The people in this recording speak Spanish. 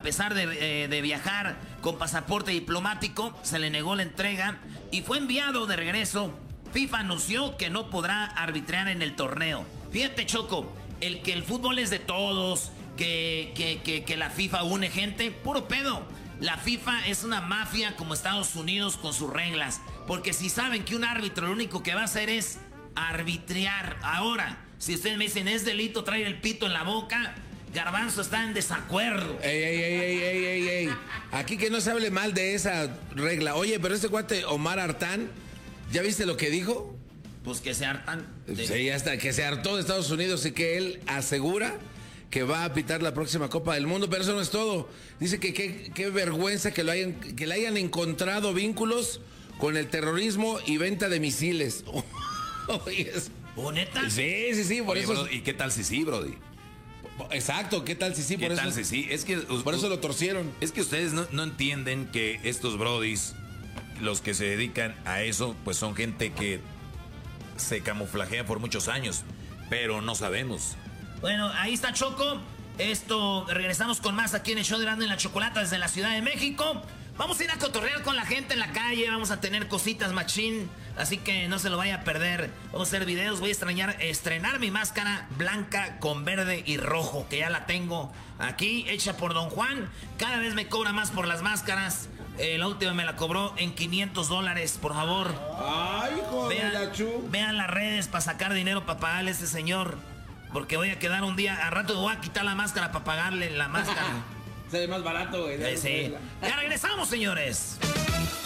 pesar de viajar con pasaporte diplomático, se le negó la entrega y fue enviado de regreso. FIFA anunció que no podrá arbitrar en el torneo. Fíjate, Choco, que el fútbol es de todos, que la FIFA une gente, puro pedo. La FIFA es una mafia como Estados Unidos con sus reglas. Porque si saben que un árbitro lo único que va a hacer es arbitrar. Ahora, si ustedes me dicen es delito traer el pito en la boca, Garbanzo está en desacuerdo. Ey. Aquí que no se hable mal de esa regla. Oye, pero este cuate Omar Hartán, ¿ya viste lo que dijo? Pues que se hartan. Sí, ya está, que se hartó de Estados Unidos y que él asegura que va a pitar la próxima Copa del Mundo, pero eso no es todo. Dice que qué vergüenza que le hayan encontrado vínculos con el terrorismo y venta de misiles. Oye, ¿Oh, neta? Sí, por eso. Bro, ¿y qué tal si sí, Brody? Exacto, ¿qué tal si sí? ¿Qué tal si sí? Es que por eso lo torcieron. Es que ustedes no entienden que estos brodis, los que se dedican a eso, pues son gente que se camuflajea por muchos años, pero no sabemos. Bueno, ahí está Choco. Regresamos con más aquí en el show de Erasmo y la Chocolata desde la Ciudad de México. Vamos a ir a cotorrear con la gente en la calle, vamos a tener cositas machín, así que no se lo vaya a perder. Vamos a hacer videos, voy a estrenar mi máscara blanca con verde y rojo, que ya la tengo aquí, hecha por Don Juan. Cada vez me cobra más por las máscaras. La última me la cobró en $500, por favor. Ay, joder, vean las redes para sacar dinero para pagarle a este señor. Porque voy a quedar un día, a rato voy a quitar la máscara para pagarle la máscara. Se ve más barato, güey. Sí. Ya regresamos, señores.